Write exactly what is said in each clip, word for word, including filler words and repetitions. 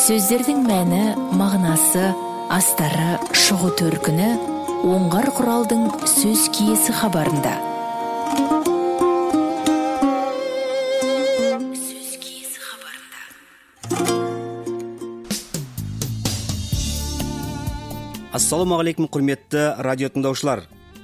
Сөздердің мәні, мағынасы, астары, шығу төркіні оңғар құралдың сөз киесі хабарында. Сөз киесі хабарында. Ассалаумағалейкум, құрметті радио тыңдаушылар.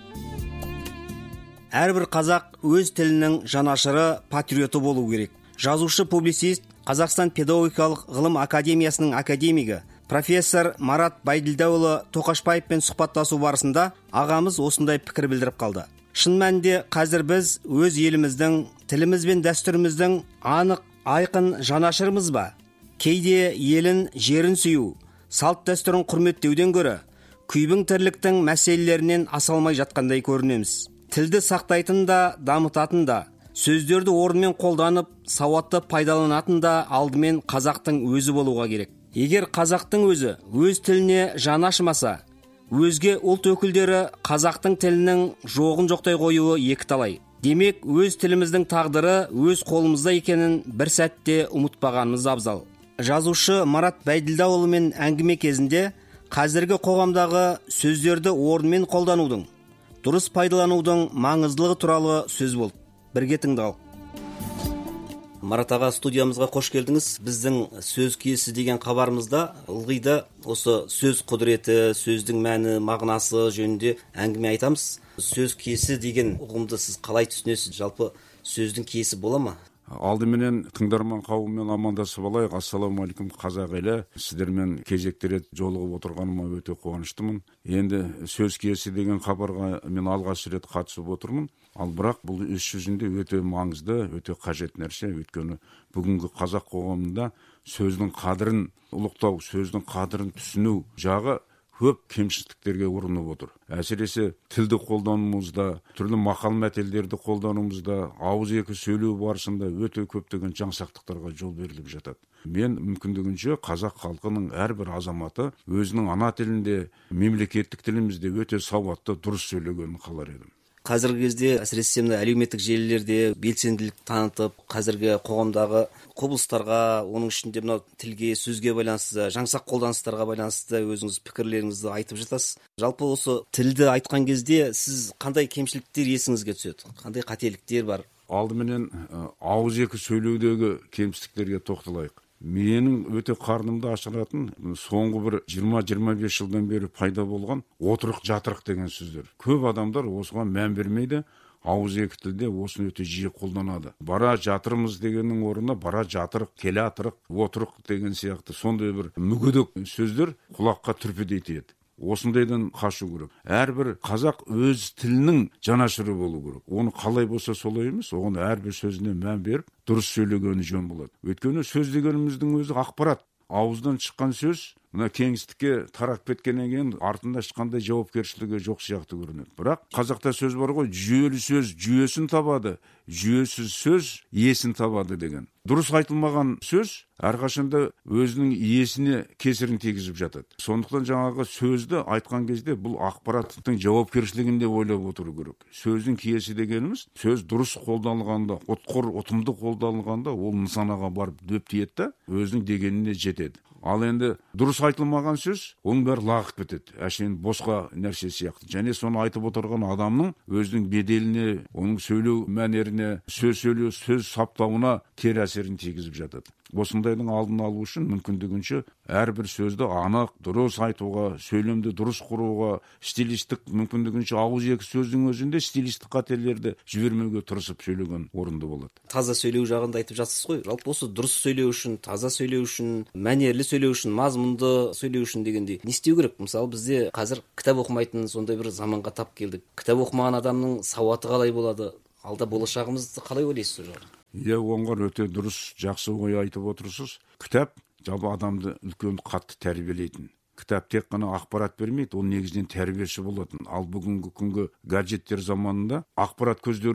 Әрбір қазақ өз тілінің жанашыры, патриоты болу керек. Жазушы, публицист, Қазақстан педагогикалық ғылым академиясының академигі профессор Марат Байділдаұлы Тоқашбаевпен сұхбаттасу барысында ағамыз осындай пікір білдіріп қалды. Шын мәнінде қазір біз өз еліміздің, тіліміз бен дәстүріміздің анық, айқын жанашырмыз ба? Кейде елін, жерін сүю, салт дәстүрін құрметтеуден гөрі күйбің тірліктің мәселелерінен аса алмай жатқандай көрінеміз. Тілді сақтайтын да, дамытатын да, сөздерді орнымен қолданып, сауатты пайдаланатын да алдымен қазақтың өзі болуға керек. Егер қазақтың өзі өз тіліне жаны ашымаса, өзге ұлт өкілдері қазақтың тілінің жоғын жоқтай қоюы екіталай. Демек, өз тіліміздің тағдыры өз қолымызда екенін бір сәтте ұмытпағанымыз абзал. Жазушы Марат Байділдаұлымен әңгіме кезінде қазіргі қоғамдағы сөздерді орнымен қолданудың, дұрыс пайдаланудың маңыздылығы туралы сөз болды. Бірге тыңдал. Марат аға, студиямызға қош келдіңіз. Біздің сөз киесі деген хабарымызда ылғи да осы сөз құдіреті, сөздің мәні, мағынасы жөнінде әңгіме айтамыз. Сөз киесі деген ұғымды сіз қалай түсінесіз? Жалпы сөздің киесі бола ма? Алдыменен тыңдарман қауыммен амандасып алайық. Ассалаумағалейкум қазақ елі. Сіздермен кезекті рет жолығып отырғаныма өте қуаныштымын. Енді сөз киесі деген хабарға мен алғаш рет қатысып отырмын. Ал бірақ бұл іс жүзінде өте маңызды, өте қажет нәрсе. Өйткені бүгінгі қазақ қоғамында сөздің қадірін ұлықтау, сөздің қадірін түсіну жағы көп кемшіліктерге ұрынып отыр. Әсіресе тілді қолдануымызда, түрлі мақал мәтелдерді қолдануымызда, ауыз екі сөйлеу барысында өте көптеген жаңсақтықтарға жол беріліп жатады. Мен мүмкіндігінше қазақ халқының әрбір азаматы өзінің ана тілінде, мемлекеттік тілімізде өте сауатты, дұрыс сөйлегенін қалар едім. Қазіргі кезде әсіресе әлеуметтік желілерде белсенділік танытып, қазіргі қоғамдағы құбылыстарға, оның ішінде мынау тілге, сөзге байланысты, жаңсақ қолданыстарға байланысты өзіңіз пікірлеріңізді айтып жатасыз. Жалпы осы тілді айтқан кезде сіз қандай кемшіліктер есіңізге түседі? Қандай қателіктер бар? Алдыменен ауыз екі сөйлеудегі кемшіліктерге тоқталайық. Менің өте қарнымды ашыратын соңғы бір жиырма жиырма бес жылдан бері пайда болған отырық жатырық деген сөздер. Көп адамдар осыған мән бермейді. Ауыз екі тілде осыны өте жиі қолданады. Бара жатырмыз дегеннің орнына бара жатырық, келе атырық, отырық деген сияқты сондай бір мүгедек сөздер құлаққа түрпідей тиеді. Осындайдан қашу керек. Әрбір қазақ өз тілінің жанашыры болу керек. Оны қалай болса солай емес, оған әрбір сөзіне мән беріп, дұрыс сөйлегені жөн болады. Өйткені сөз дегеніміздің өзі ақпарат. Ауыздан шыққан сөз, мына кеңістікке тарап кеткеннен кейін артында ешқандай жауапкершілігі жоқ сияқты көрінеді. Бірақ қазақта сөз бар ғой, жүйелі сөз жүйесін табады, жүйесіз сөз иесін табады деген. Дұрыс айтылмаған сөз әрқашанда өзінің иесіне кесірін тигізіп жатады. Сондықтан жаңағы сөзді айтқан кезде бұл ақпараттың жауапкершілігін де ойлап отыру керек. Сөздің киесі дегеніміз, сөз дұрыс қолданылғанда, ұтқыр, ұтымды қолданылғанда ол нысанаға барып дөп тиеді, өзінің дегеніне жетеді. Ал енді дұрыс айтылмаған сөз, оның бәрі лағып кетеді. Әшейін босқа нәрсе сияқты. Және соны айтып отырған адамның өзінің беделіне, оның сөйлеу мәнеріне, сөз сөйлеу, сөз саптауына кері әсерін тигізіп жатады. Осындайдың алдын алу үшін мүмкіндігінше әрбір сөзді анық, дұрыс айтуға, сөйлемді дұрыс құруға, стилистік мүмкіндігінше ауыз екі сөздің өзінде стилистік қателерді жібермеуге тырысып сөйлеген орынды болады. Таза сөйлеу жағында айтып жатсыз ғой. Жалпы осы дұрыс сөйлеу үшін, таза сөйлеу үшін, мәнерлі сөйлеу үшін, мазмұнды сөйлеу үшін дегендей не істеу керек? Мысалы, бізде қазір кітап оқымайтын сондай бір заманға тап келдік. Кітап оқымаған адамның сауаты қалай болады? Алда болашағымызды қалай ойлайсыз ол? Иә, оңғар өте дұрыс, жақсы ой айтып отырсыз. Кітап жалпы адамды үлкен қатты тәрбиелейтін. Кітап тек қана ақпарат бермейді, ол негізінен тәрбиеші болатын. Ал бүгінгі күнгі гаджеттер заманында ақпарат көздері көп,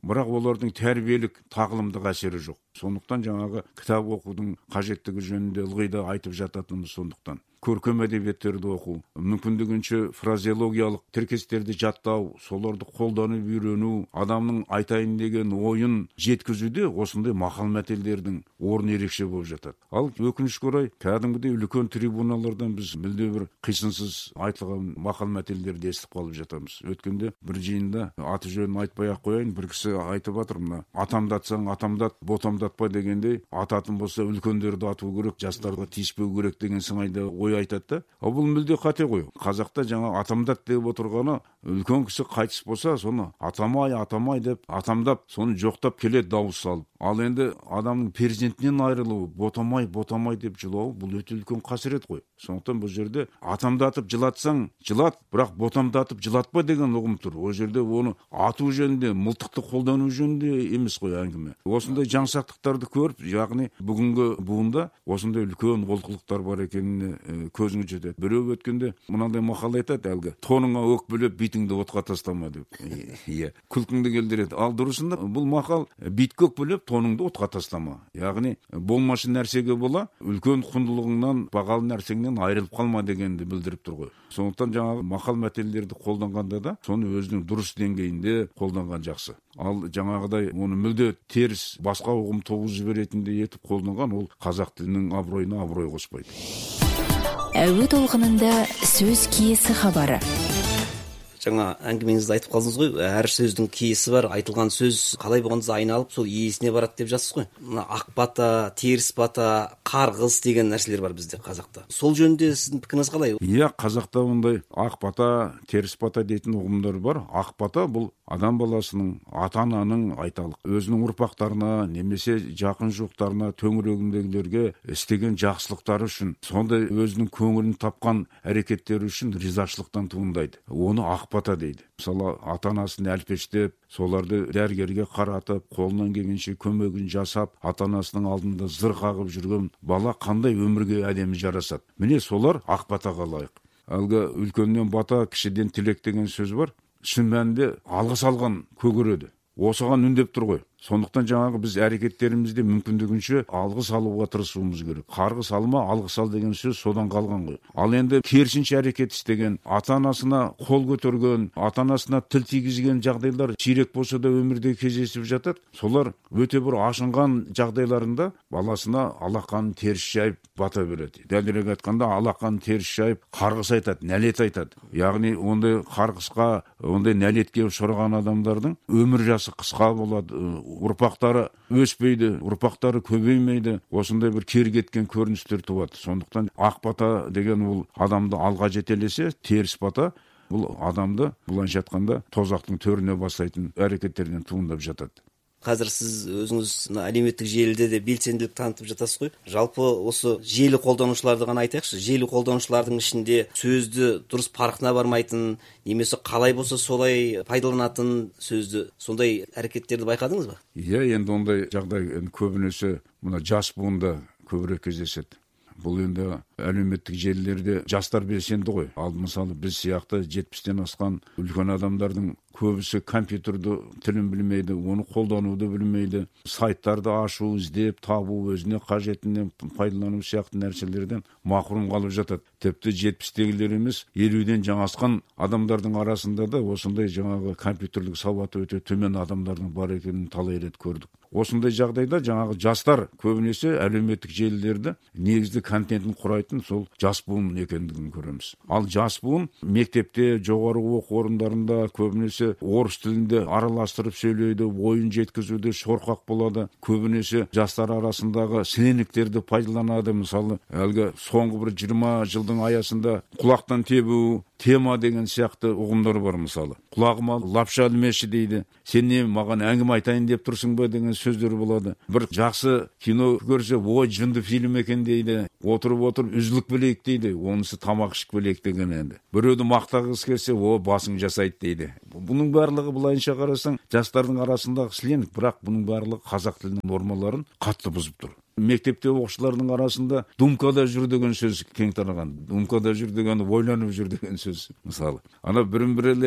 бірақ олардың тәрбиелік тағылымдық әсері жоқ. Сондықтан жаңағы кітап оқудың қажеттігі жөнінде ылғи да айтып жататынымыз сондықтан. Көркем әдебиеттерді оқу, мүмкіндігінше фразеологиялық тіркестерді жаттау, соларды қолданып үйрену, адамның айтайын деген ойын жеткізуде осындай мақал мәтелдердің орны ерекше болып жатады. Ал өкінішке орай, кәдімгідей үлкен трибуналардан біз мүлде бір қисынсыз айтылған мақал мәтелдерді естіп қалып жатамыз. Өткенде бір жиында аты жөнін айтпай ақ қояйын, бір кісі айтып жатыр, мына атамдатсаң атамдат, ботамдатпа дегендей, ататын болса үлкендерді ату керек, жастарға тиіспеу керек деген сыңайда ой айтады. А бұл мүлде қате ғой. Қазақта жаңа атамдат деп отырғаны, үлкен кісі қайтыс болса, соны атамай, атамай деп атамдап, соны жоқтап келеді дауыс салып. Ал енді адамның перзентінен айырылуы, ботамай, ботамай деп жылауы, бұл өте үлкен қасірет қой. Сондықтан бұл жерде атамдатып жылатсаң жылат, бірақ ботамдатып жылатпа деген ұғым тұр. Ол жерде оны ату жөнінде, мылтықты қолдану жөнінде емес қой әңгіме. Осындай жаңсақтықтарды көріп, яғни бүгінгі буында осындай үлкен олқылықтар бар екеніне көзіңіз жетеді. Біреу өткенде мынандай мақал айтады, әлгі тоныңа өкпелеп битіңді отқа тастама деп. Иә, күлкіңді келдіреді. Ал дұрысында бұл мақал битке өкпелеп тоныңды отқа тастама. Яғни болмашы нәрсеге бола, үлкен құндылығыңнан, бағалы нәрсеңнен айырылып қалма дегенді білдіріп тұр ғой. Сондықтан жаңағы мақал мәтелдерді қолданғанда да соны өзінің дұрыс деңгейінде қолданған жақсы. Ал жаңағыдай оны мүлде теріс басқа ұғым туғызып жіберетіндей етіп қолданған, ол қазақ тілінің абыройына абырой қоспайды. Әуе толқынында сөз киесі хабары. Жаңа әңгімеңізді айтып қалдыңыз ғой, әр сөздің киесі бар, айтылған сөз қалай болғанда айналып сол иесіне барады деп жазсыз ғой. Мына ақ бата, теріс бата, қарғыс деген нәрселер бар бізде қазақта. Сол жөнінде сіздің пікіріңіз қалай? Иә, қазақта ондай ақ бата, теріс бата дейтін ұғымдар бар. Ақ бата бұл адам баласының, ата-ананың айталық, өзінің ұрпақтарына, немесе жақын жуықтарына, төңірегіндегілерге істеген жақсылықтары үшін, сондай өзінің көңілін тапқан әрекеттері үшін ризашылықтан туындайды. Оны ақ бата дейді. Мысалы, ата-анасын әлпештеп, соларды дәрігерге қаратып, қолынан келгенше көмегін жасап, ата-анасының алдында зыр қағып жүрген бала қандай өмірге әдемі жарасады. Міне солар ақ батаға лайық. Әлгі үлкеннен бата, кішіден тілек деген сөз бар. Шын мәнінде алғыс алған көгереді. Осыған үндеп тұр ғой. Сондықтан жаңағы біз әрекеттерімізде мүмкіндігінше алғыс алуға тырысуымыз керек. Қарғыс алма, алғыс ал деген сөз содан қалған ғой. Ал енді керісінше әрекет істеген, ата-анасына қол көтерген, ата-анасына тіл тигізген жағдайлар сирек болса да өмірде кездесіп жатады. Солар өте бір ашынған жағдайларында баласына алақанын теріс жайып бата береді. Дәлірек айтқанда алақанын теріс жайып қарғыс айтады, нәлет айтады. Яғни ондай қарғысқа, ондай нәлетке ұшыраған адамдардың өмір жасы қысқа болады, ұрпақтары өспейді, ұрпақтары көбеймейді, осындай бір кері кеткен көріністер туады. Сондықтан ақ бата деген ол адамды алға жетелесе, теріс бата бұл адамды былайша айтқанда тозақтың төріне бастайтын әрекеттерден туындап жатады. Қазір сіз өзіңіз әлеуметтік желіде де белсенділік танытып жатасыз ғой. Жалпы осы желі қолданушыларды ғана айтайықшы. Желі қолданушылардың ішінде сөзді дұрыс парқына бармайтын, немесе қалай болса солай пайдаланатын сөзді, сондай әрекеттерді байқадыңыз ба? Иә, енді ондай жағдай көбінесе мына жас буында көбірек кездеседі. Бұл енді әлеуметтік желілерде жастар белсенді ғой. Ал мысалы біз сияқты жетпістен асқан үлкен адамдардың көбісі компьютерді тілін білмейді, оны қолдануды білмейді. Сайттарды ашу, іздеп, табу, өзіне қажетінен пайдалану сияқты нәрселерден мақұрым қалып жатады. Тіпті жетпістегілер емес, елуден жаңа асқан адамдардың арасында да осындай жаңағы компьютерлік сауаты өте төмен адамдардың бар екенін талай рет көрдік. Осындай жағдайда жаңағы жастар көбінесе әлеуметтік желілерді негізді контентін құрайтын сол жас буын екендігін көреміз. Ал жас буын мектепте, жоғары оқу орындарында көбінесе орыс тілінде араластырып сөйлейді, ойын жеткізуде шорқақ болады. Көбінесе жастар арасындағы сленгтерді пайдаланады. Мысалы, әлгі соңғы бір жиырма жылдың аясында құлақтан тебу, тема деген сияқты ұғымдар бар. Мысалы, құлағыма лапша ілмеші дейді. Сен не маған әңгіме айтайын деп тұрсың ба деген сөздер болады. Бір жақсы кино көрсе, ой, жынды фильм екен дейді. Отырып-отырып үзілік білейік дейді. Онысы тамақ ішіп білейік деген енді. Біреуді мақтағысы келсе, о, басың жасайды дейді. Бұның барлығы былайынша қарасаң, жастардың арасындағы сленг, бірақ бұның барлығы қазақ тілінің нормаларын қатты бұзып тұр. Мектепте оқушылардың арасында думкада жүр деген сөз кең тараған. Думкада жүр деген ойланып жүр деген сөз. Мысалы, ана бірін-бірлері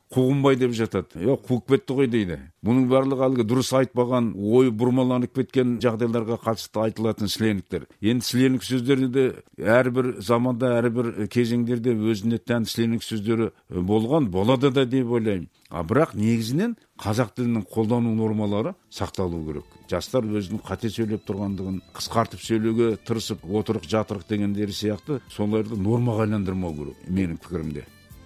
қуғынбай деп жатады. Е, қуып кетті ғой дейді. Бұның барлығы әлгі дұрыс айтпаған, ой бұрмаланып кеткен жағдайларға қатысты айтылатын сленгтер. Енді сленг сөздері де әрбір заманда, әрбір кезеңдерде өзіне тән сленг сөздері болған, болады да деп ойлаймын. А бірақ негізінен қазақ тілінің қолдану нормалары сақталу керек. Жастар өзінің қате сөйлеп тұрғандығын қысқартып сөйлеуге тырысып, отырық жатырық дегендері сияқты соларды нормаға айландырмау керек, менің пікірімде.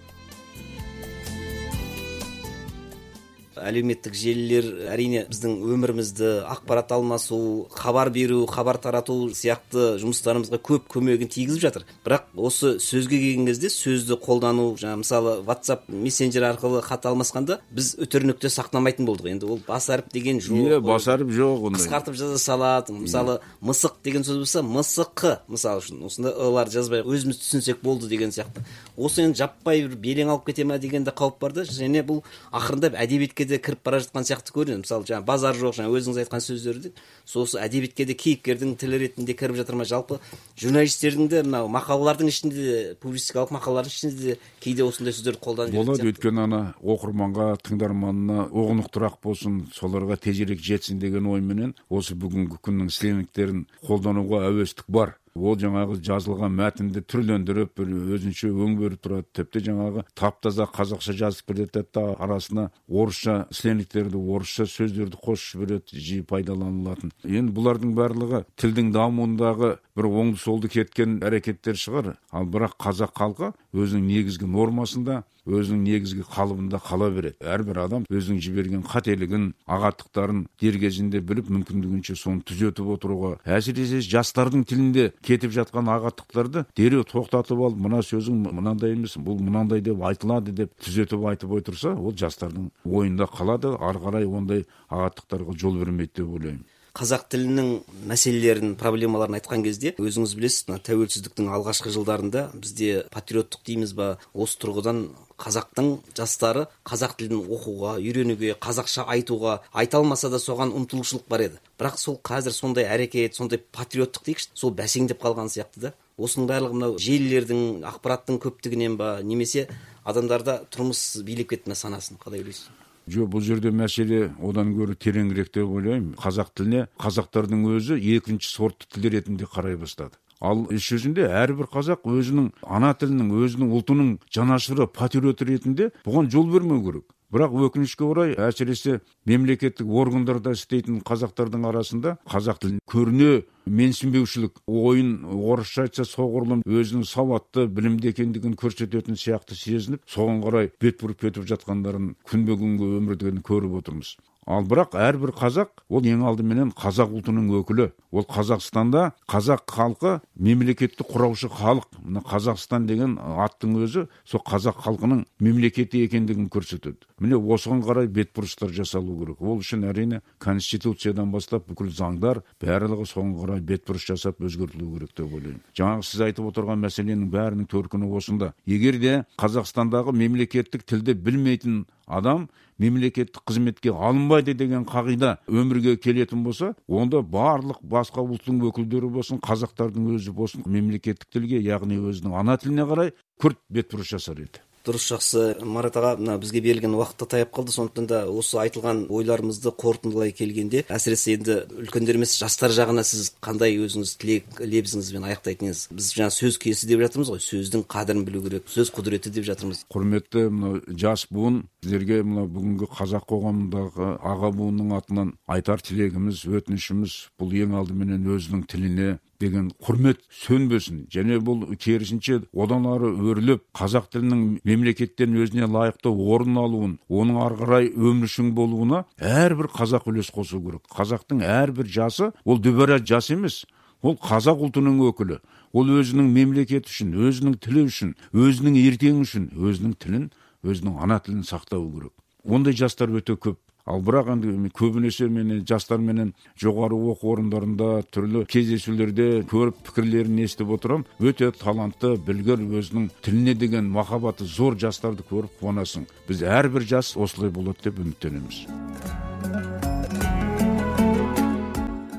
Әлеуметтік желілер әрине біздің өмірімізді ақпарат алмасу, хабар беру, хабар тарату сияқты жұмыстарымызға көп көмегін тигізіп жатыр. Бірақ осы сөзге келген кезде сөзді қолдану, жаңа мысалы WhatsApp мессенджер арқылы хат алмасқанда біз өтірікті сақтамайтын болдық. Енді ол бас әріп деген жоқ. Иә, бас әріп жоқ ондай. Қысқартып жаза салады. Мысалы, мысық деген сөз болса, мысықы мысалы үшін. Осында ылар жазбай өзіміз түсінсек болды деген сияқты. Осы енді жаппай бір белең алып кете ме деген де қауіп бар да. Және бұл ақырындап әдебиетке де кіріп бара жатқан сияқты көрінеді. Мысалы, жаңа базар жоқ, жаңа өзіңіз айтқан сөздерді, сосы әдебиетке де кейіпкердің тілі ретінде кіріп жатыр ма? Жалпы журналистердің де мынау мақалалардың ішінде, публицистикалық мақалалардың ішінде де кейде осындай сөздерді қолданып жүреді. Болады, өйткені ана оқырманға, тыңдарманына ұғынықтырақ болсын, соларға тезірек жетсін деген ойменен осы бүгінгі күннің сленгтерін қолдануға әуестік бар. Ол жаңағы жазылған мәтінді түрлендіріп, бір өзінше өң беріп тұрады. Тіпті жаңағы таптаза қазақша жазып береді, арасына орысша сленгтерді, орысша сөздерді қосып жібереді, жиі пайдаланылатын. Енді бұлардың барлығы тілдің дамуындағы бір оңды солды кеткен әрекеттер шығар. Ал бірақ қазақ халқы өзінің негізгі нормасында, өзінің негізгі қалыбында қала береді. Әрбір адам өзінің жіберген қателігін, ағаттықтарын дер кезінде біліп, мүмкіндігінше соны түзетіп отыруға, әсіресе жастардың тілінде кетіп жатқан ағаттықтарды дереу тоқтатып алып, мына сөзің мынандай емес, бұл мынандай деп айтылады деп түзетіп айтып отырса, ол жастардың ойында қалады, ары қарай ондай ағаттықтарға жол бермейді деп ойлаймын. Қазақ тілінің мәселелерін, проблемаларын айтқан кезде, өзіңіз білесіз, тәуелсіздіктің алғашқы жылдарында бізде патриоттық дейміз ба, осы тұрғыдан қазақтың жастары қазақ тілін оқуға, үйренуге, қазақша айтуға, айта алмаса да соған ұмтылушылық бар еді. Бірақ сол қазір сондай әрекет, сондай патриоттық дейікші, сол бәсеңдеп қалған сияқты да. Осының барлығы мынау желілердің, ақпараттың көптігінен ба, немесе адамдарда тұрмыс билеп кетті ме санасын, қалай ойлайсыз? Жоқ, бұл жерде мәселе одан гөрі тереңірек деп ойлаймын. Қазақ тіліне қазақтардың өзі екінші сортты тіл ретінде қарай бастады. Ал іс жүзінде әрбір қазақ өзінің ана тілінің, өзінің ұлтының жанашыры, патриоты ретінде бұған жол бермеу керек. Бірақ өкінішке орай, әсіресе мемлекеттік органдарда істейтін қазақтардың арасында қазақ тілін көріне менсінбеушілік, ойын орысша айтса соғұрлым өзінің сауатты, білімді екендігін көрсететін сияқты сезініп, соған қарай бет бұрып кетіп жатқандарын күнбе-күнгі өмірден көріп отырмыз. Ал бірақ әрбір қазақ, ол ең алдыменен қазақ ұлтының өкілі. Ол Қазақстанда қазақ халқы мемлекетті құраушы халық. Мына Қазақстан деген аттың өзі сол қазақ халқының мемлекеті екендігін көрсетеді. Міне осыған қарай бетбұрыстар жасалу керек. Ол үшін әрине Конституциядан бастап бүкіл заңдар барлығы соған қарай бетбұрыс жасап өзгертілу керек деп ойлаймын. Жаңағы сіз айтып отырған мәселенің бәрінің төркіні осында. Егер де Қазақстандағы мемлекеттік тілді білмейтін адам мемлекеттік қызметке алынбайды деген қағида өмірге келетін болса, онда барлық басқа ұлттың өкілдері болсын, қазақтардың өзі болсын, мемлекеттік тілге, яғни өзінің ана тіліне қарай күрт бетбұрыс жасар еді. Дұрыс, жақсы. Марат аға, мына бізге берілген уақытта таяп қалды. Сондықтан да осы айтылған ойларымызды қорытындылай келгенде, әсіресе енді үлкендер емес жастар жағына сіз қандай өзіңіз тілек лебізіңізбен аяқтайтын едіңіз? Біз жаңа сөз киесі деп жатырмыз ғой, сөздің қадірін білу керек, сөз құдіреті деп жатырмыз. Құрметті мына жас буын, сіздерге мына бүгінгі қазақ қоғамындағы аға буынның атынан айтар тілегіміз, өтінішіміз бұл ең алдыменен өзінің тіліне деген құрмет сөнбесін. Және бұл керісінше одан ары өрлеп қазақ тілінің мемлекеттен өзіне лайықты орын алуын, оның ары қарай өміршең болуына әрбір қазақ үлес қосу керек. Қазақтың әрбір жасы ол дүбәра жас емес. Ол қазақ ұлтының өкілі. Ол өзінің мемлекеті үшін, өзінің тілі үшін, өзінің ертеңі үшін, өзінің тілін, өзінің ана тілін сақтау керек. Ондай жастар өте көп. Ал бірақ енді көбінесе мен жастарменен жоғары оқу орындарында түрлі кездесулерде көріп пікірлерін естіп отырам. Өте талантты, білгір, өзінің тіліне деген махаббаты зор жастарды көріп қуанасың. Біз әрбір жас осылай болады деп үміттенеміз.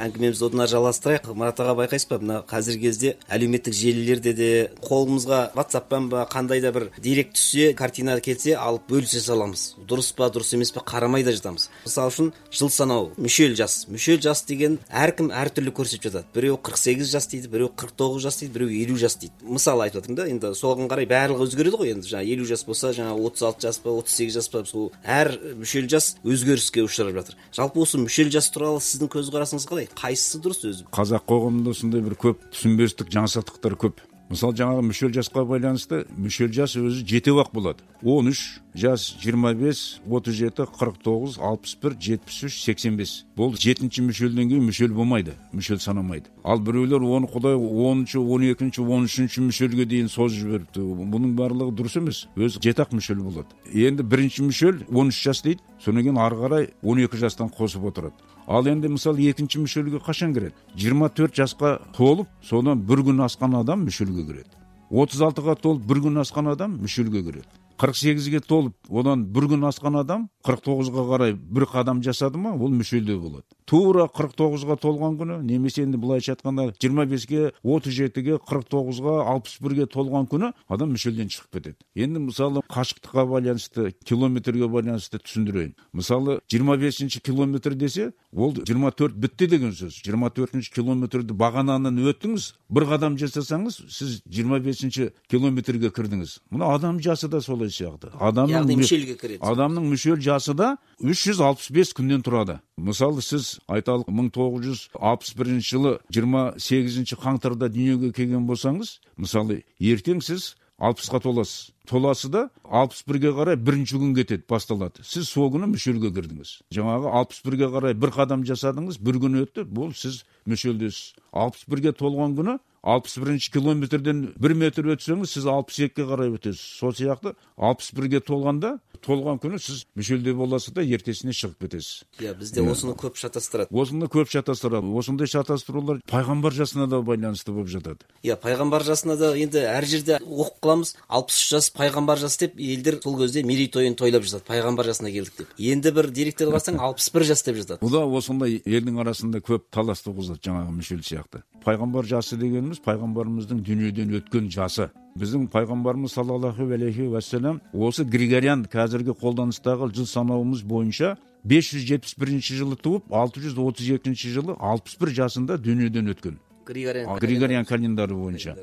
әңгімемізді одан ары жалғастырайық. Марат аға, байқайсыз ба, мына қазіргі кезде әлеуметтік желілерде де қолымызға WhatsApp-пен ба қандай да бір директ түссе, картина келсе, алып бөлісе саламыз. Дұрыс па, дұрыс емес па қарамай да жатамыз. Мысалы үшін жыл санау, мүшел жас. Мүшел жас деген әркім әртүрлі көрсетіп жатады. Біреу қырық сегіз жас дейді, біреу қырық тоғыз жас дейді, біреу елу жас дейді. Мысалы айтып жатырмын да, енді соған қарай барлығы өзгереді ғой. Енді жаңа елу жас болса, жаңа отыз алты жас па, отыз сегіз жас па, сол әр мүшел жас өзгеріске ұшырап жатыр. Жалпы осы мүшел жас туралы сіздің көзқарасыңыз қалай? Қайсысы дұрыс өзі? Қазақ қоғамында сондай бір көп түсінбестік, жаңсақтықтар көп. Мысалы жаңағы мүшел жасқа байланысты мүшел жас өзі жетеу ақ болады. он үш жас, жиырма бес, отыз жеті, қырық тоғыз, алпыс бір, жетпіс үш, сексен бес. Бұл жетінші мүшелден кейін мүшел болмайды, мүшел санамайды. Ал біреулер оны құдай оныншы, он екінші, он үшінші мүшелге дейін созып жіберіпті. Бұның барлығы дұрыс емес. Өзі жеті ақ мүшел болады. Енді бірінші мүшел он үш жас дейді, содан кейін ары қарай он екі жастан қосып отырады. Ал енді мысалы екінші мүшелге қашан кіреді? жиырма төрт жасқа толып, содан бір күн асқан адам мүшелге кіреді. отыз алтыға толып бір күн асқан адам мүшелге кіреді. қырық сегізге толып, одан бір күн асқан адам қырық тоғызға қарай бір қадам жасады ма, ол мүшелде болады. Тура қырық тоғызға толған күні, немесе енді былайша айтқанда жиырма беске, отыз жетіге, қырық тоғызға, алпыс бірге толған күні адам мүшелден шығып кетеді. Енді мысалы қашықтыққа байланысты, километрге байланысты түсіндірейін. Мысалы жиырма бесінші километр десе, ол жиырма төрт бітті деген сөз. жиырма төртінші километрді бағананан өттіңіз, бір қадам жасасаңыз, сіз жиырма бесінші километрге кірдіңіз. Мына адам жасы да солай сияқты. Адамның мүшелге кіреді. Адамның мүшел жасы да үш жүз алпыс бес күннен тұрады. Мысалы сіз айталық мың тоғыз жүз алпыс бірінші жылы жиырма сегізінші қаңтарда дүниеге келген болсаңыз, мысалы ертең сіз алпысқа толасыз. Толасы да алпыс бірге қарай бірінші күн кетеді, басталады. Сіз сол күні мүшелге кірдіңіз. Жаңағы алпыс бірге қарай бір қадам жасадыңыз, бір күн өтті, бұл сіз мүшелдесіз. алпыс бірге толған күні алпыс бірінші километрден бір метр өтсеңіз, сіз алпыс екіге қарай өтесіз. Сол сияқты алпыс бірге толғанда, толған күні сіз мүшелде боласыз да ертесіне шығып кетесіз. Иә, бізде осыны көп шатастырады. Осыны көп шатастырады. Осындай шатастырулар пайғамбар жасына да байланысты болып жатады. Иә, пайғамбар жасына да енді әр жерде оқып қаламыз. алпыс үш жас пайғамбар жас деп, елдер сол кезде мерейтойын тойлап жатады. Пайғамбар жасына келдік деп. Енді бір деректерге барсаң алпыс бір жас деп жатады. Бұл да осындай елдің арасында көп талас туғызады, жаңағы мүшел сияқты. Пайғамбар жасы дегеніміз пайғамбарымыздың дүниеден өткен жасы. Біздің пайғамбарымыз саллаллаху алейхи уассалам осы Григориан қазіргі қолданыстағы жыл санауымыз бойынша бес жүз жетпіс бірінші жылы туып, алты жүз отыз екінші жылы алпыс бір жасында дүниеден өткен. Григориан календары бойынша.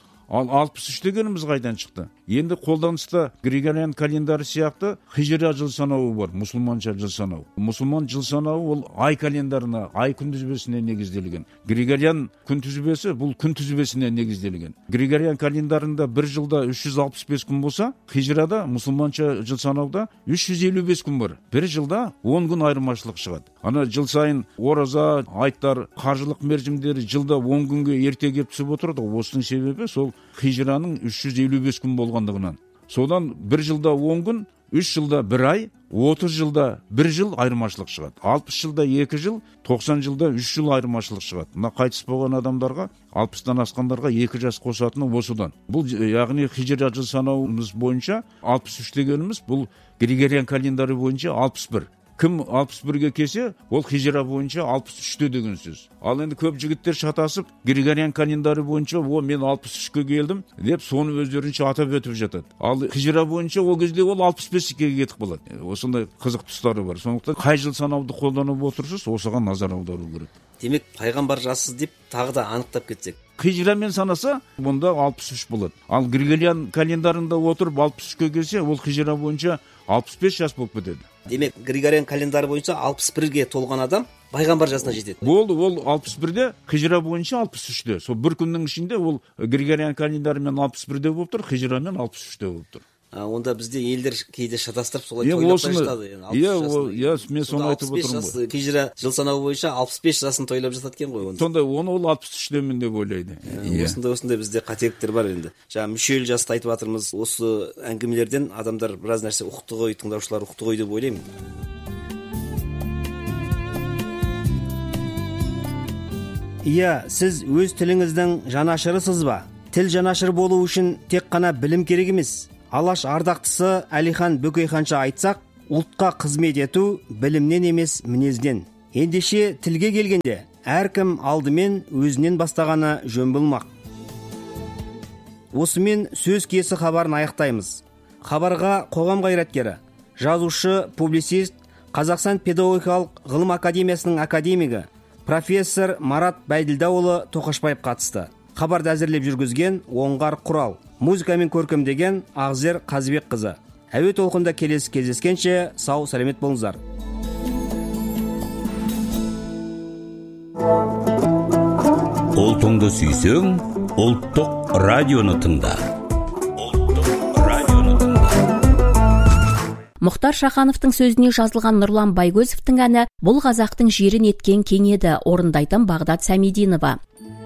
Ал алпыс үш дегеніміз қайдан шықты? Енді қолданыста Григориан календары сияқты хижра жыл санауы бар, мұсылманша жыл санау. Мұсылман жыл санауы ол ай календарына, ай күнтізбесіне негізделген. Григориан күнтізбесі бұл күнтізбесіне негізделген. Григориан календарында бір жылда үш жүз алпыс бес күн болса, хижрада, мұсылманша жыл санауда үш жүз елу бес күн бар. Бір жылда он күн айырмашылық шығады. Ана жыл сайын ораза, айттар, қажылық мерзімдері жылда он күнге ерте келіп түсіп отырды. Осының себебі сол хижраның үш жүз елу бес күн болғандығынан. Содан бір жылда он күн, үш жылда бір ай, отыз жылда бір жыл айырмашылық шығады. алпыс жылда екі жыл, тоқсан жылда үш жыл айырмашылық шығады. Мына қайтыс болған адамдарға, алпыстан асқандарға екі жас қосатыны осыдан. Бұл яғни хижра жыл санауымыз бойынша алпыс үш дегеніміз бұл Григориан календары бойынша алпыс бір. Кім алпыс бірге келсе, ол хижра бойынша алпыс үште деген сөз. Ал енді көп жігіттер шатасып, Григориан календары бойынша, о, мен алпыс үшке келдім, деп соны өздерінше атап өтіп жатады. Ал хижра бойынша ол кезде ол алпыс беске кетіп қалады. Осындай қызық тұстары бар. Сондықтан қай жыл санауды қолданып отырсыз, осыған назар аудару керек. Демек, пайғамбар жасы деп тағы да анықтап кетсек. Хижрамен санаса, мұнда алпыс үш болады. Ал Григориан календарында отырып алпыс үшке келсе, ол хижра бойынша алпыс бес жас болып кетеді. Демек, Григориан календары бойынша алпыс бірге толған адам пайғамбар жасына жетеді. Болды, ол алпыс бірде, хижра бойынша алпыс үште. Сол бір күннің ішінде ол Григориан календарымен алпыс бірде болып тұр, хижрамен алпыс үште болып тұр. Онда бізде елдер кейде шатастырып солай тойлап жатады. Иә, мен соны айтып отырмын ғой. Хижра жыл санауы бойынша алпыс бес жасын тойлап жатады екен ғой. Сонда оны ол алпыс үштемін деп ойлайды. Осындай осындай бізде қателіктер бар енді. Жаңа мүшел жасты айтып жатырмыз. Осы әңгімелерден адамдар біраз нәрсе ұқты ғой, тыңдаушылар ұқты ғой деп ойлаймын. Иә, сіз өз тіліңіздің жанашырысыз ба? Тіл жанашыры болу үшін тек қана білім керек емес. Алаш ардақтысы Әлихан Бөкейханша айтсақ, ұлтқа қызмет ету білімнен емес мінезден. Ендеше тілге келгенде әркім алдымен өзінен бастағаны жөн болмақ. Осымен сөз киесі хабарын аяқтаймыз. Хабарға қоғам қайраткері, жазушы, публицист, Қазақстан педагогикалық ғылым академиясының академигі, профессор Марат Байділдаұлы Тоқашбаев қатысты. Хабарды әзірлеп жүргізген Оңғар Құрал, музыкамен көркемдеген Ағзер Қазыбек қызы. Әуе толқында келесі кездескенше сау сәлемет болыңыздар. Ұлтыңды сүйсең, ұлттық радионы тыңда. Ұлттық радионы тыңда. Мұхтар Шахановтың сөзіне жазылған Нұрлан Байгөзовтің әні «Бұл қазақтың жерін еткен кең еді» орындайтын Бағдат Сәмидинова.